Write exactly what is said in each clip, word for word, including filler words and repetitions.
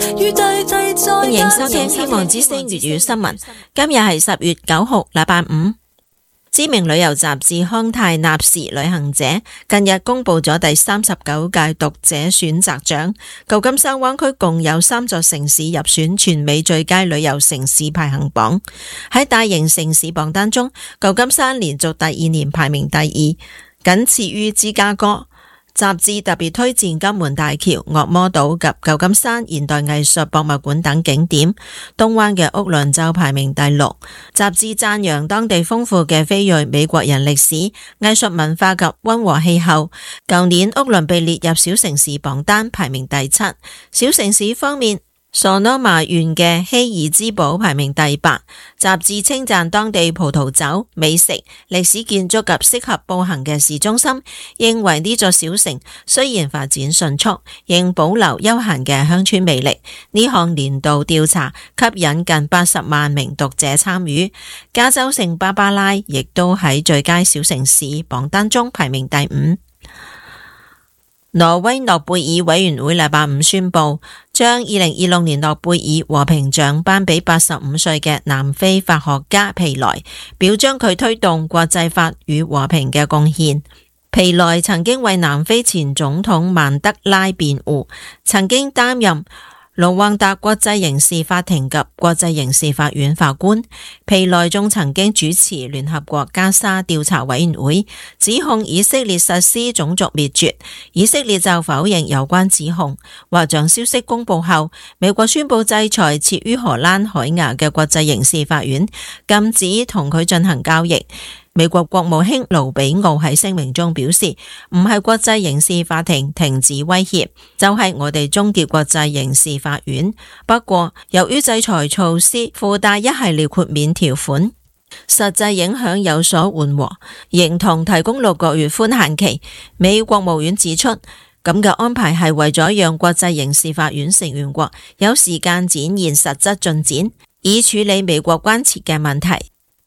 歡迎收聽希望之聲粵語新聞。今日係十月九號，禮拜五。知名旅遊雜誌康泰納時旅行者近日公布咗第三十九屆讀者選擇獎，舊金山灣區共有三座城市入選全美最佳旅遊城市排行榜。喺大型城市榜單中，舊金山連續第二年排名第二，僅次於芝加哥。雜誌特別推薦金門大橋、惡魔島及舊金山現代藝術博物館等景點，東灣嘅屋崙就排名第六。雜誌讚揚當地豐富嘅非裔美國人歷史、藝術文化及溫和氣候。舊年屋崙被列入小城市榜單，排名第七。小城市方面，索諾瑪縣嘅希爾茲堡排名第八。雜誌稱讚當地葡萄酒、美食、歷史建築及適合步行嘅市中心，認為呢座小城雖然發展迅速，仍保留悠閒嘅鄉村魅力。呢項年度調查吸引近八十萬名讀者參與。加州聖巴巴拉亦都喺最佳小城市榜單中排名第五。挪威諾貝爾委員會禮拜五宣布，將二零二六年諾貝爾和平獎頒俾八十五歲嘅南非法學家皮萊，表彰佢推動國際法與和平嘅貢獻。皮萊曾經為南非前總統曼德拉辯護，曾經擔任盧旺達國際刑事法庭及國際刑事法院法官。皮萊仲曾經主持聯合國加沙調查委員會，指控以色列實施種族滅絕。以色列就否認有關指控。獲獎消息公布後，美國宣布制裁設於荷蘭海牙嘅國際刑事法院，禁止同佢進行交易。美國國務卿盧比奧喺聲明中表示，唔係國際刑事法庭停止威脅，就係我哋終結國際刑事法院。不過，由於制裁措施附帶一系列豁免條款，實際影響有所緩和，認同提供六個月寬限期。美國務院指出，咁嘅安排係為咗讓國際刑事法院成員國有時間展現實質進展，以處理美國關切嘅問題。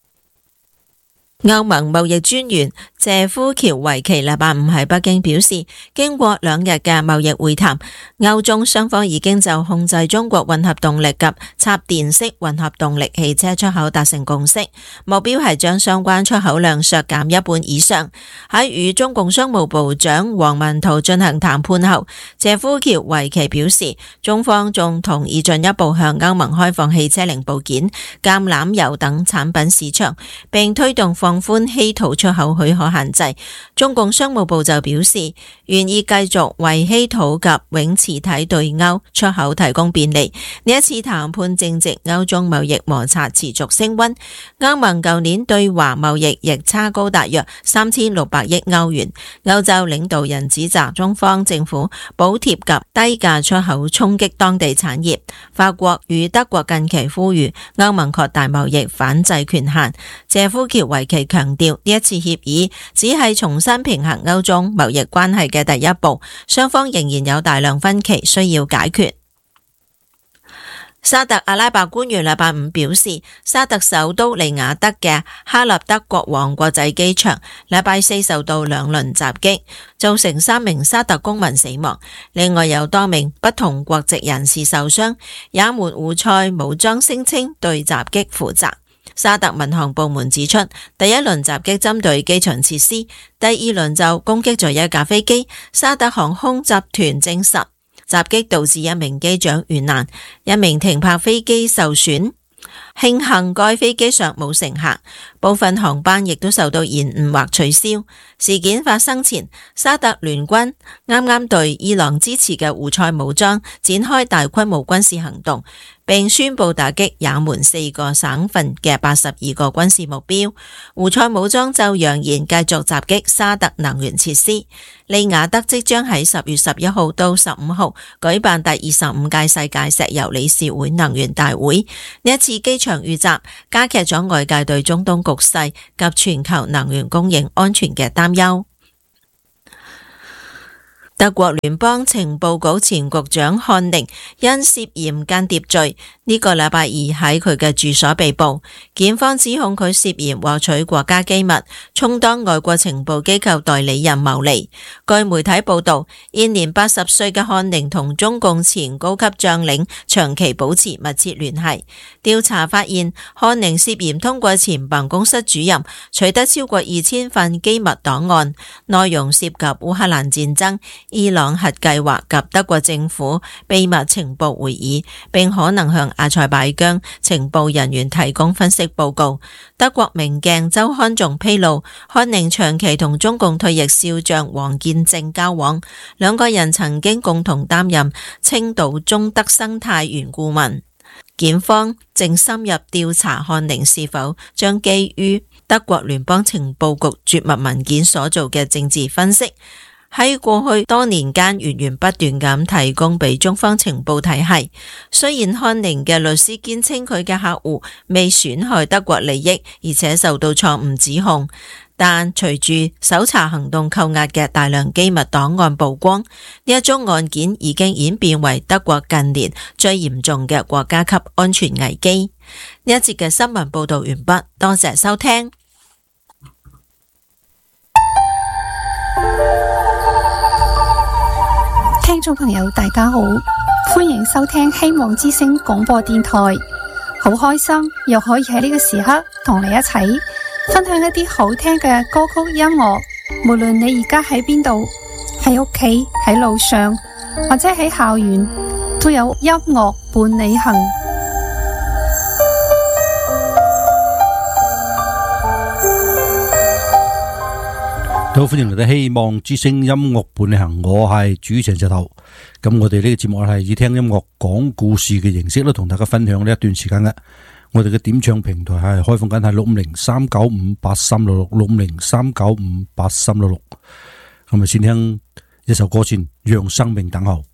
歐盟貿易專員謝夫喬維奇禮拜五喺北京表示，經過兩日嘅貿易會談，歐中雙方已經就控制中國混合動力及插電式混合動力汽車出口達成共識，目標係將相關出口量削減一半以上。喺與中共商務部長王文濤進行談判後，謝夫喬維奇表示，中方仲同意進一步向歐盟開放汽車零部件、橄欖油等產品市場，並推動放放寬稀土出口許可限制。中共商務部就表示，願意繼續為稀土及永磁體對歐出口提供便利。呢一次談判正值歐中貿易摩擦持續升溫，歐盟舊年對華貿易逆差高達約三千六百億歐元。歐洲領導人指責中方政府補貼及低價出口衝擊當地產業。法國與德國近期呼籲歐盟擴大貿易反制權限。謝夫喬維奇強調，呢一次協議只係重新平衡歐中貿易關係嘅第一步，雙方仍然有大量分歧需要解決。沙特阿拉伯官員禮拜五表示，沙特首都利雅得嘅哈立德國王國際機場禮拜四受到兩輪襲擊，造成三名沙特公民死亡，另外有多名不同國籍人士受傷。也門胡塞武裝聲稱對襲擊負責。沙特民航部門指出，第一輪襲擊針對機場設施，第二輪就攻擊咗一架飛機。沙特航空集團證實，襲擊導致一名機長遇難，一名停泊飛機受損。慶幸該飛機上冇乘客，部分航班亦都受到延誤或取消。事件發生前，沙特聯軍啱啱對伊朗支持嘅胡塞武裝展開大規模軍事行動，並宣布打擊也門四個省份嘅八十二個軍事目標。胡塞武裝就揚言繼續襲擊沙特能源設施。利雅得即將喺十月十一號到十五號舉辦第二十五屆世界石油理事會能源大會。呢一次機場遇襲加劇咗外界對中東局勢及全球能源供應安全嘅擔憂。 德國聯邦情報局前局長漢寧因涉嫌間諜罪，呢、這個禮拜二喺佢嘅住所被捕。檢方指控佢涉嫌獲取國家機密，充當外國情報機構代理人牟利。據媒體報道，現年八十歲嘅漢寧同中共前高級將領長期保持密切聯繫。調查發現，漢寧涉嫌通過前辦公室主任取得超過二千份機密檔案，內容涉及烏克蘭戰爭、伊朗核計劃及德國政府秘密情報會議，並可能向阿塞拜疆情報人員提供分析報告。德國明鏡周刊仲披露，漢寧長期同中共退役少將王建正交往，兩個人曾經共同擔任青島中德生態園顧問。檢方正深入調查漢寧是否將基於德國聯邦情報局絕密文件所做嘅政治分析，喺過去多年間源源不斷咁提供俾中方情報體系。雖然漢寧嘅律師堅稱佢嘅客戶未損害德國利益，而且受到錯誤指控，但隨住搜查行動扣押嘅大量機密檔案曝光，呢一宗案件已經演變為德國近年最嚴重嘅國家級安全危機。呢一節嘅新聞報道完畢，多謝收聽。 聽眾朋友大家好，歡迎收聽希望之聲廣播電台。好開心又可以喺呢個時刻同你一齊分享一啲好聽嘅歌曲音樂。無論你而家喺邊度，喺屋企、喺路上或者喺校園，都有音樂伴你行。 好，歡迎嚟到希望之聲音樂伴你行，我係主持人石頭。咁我哋呢個節目係以聽音樂講故事嘅形式咧，同大家分享呢一段時間嘅。我哋嘅點唱平台係開放緊，係六五零三九五八三六六六五零三九五八三六六。咁啊，先聽一首歌先，讓生命等候。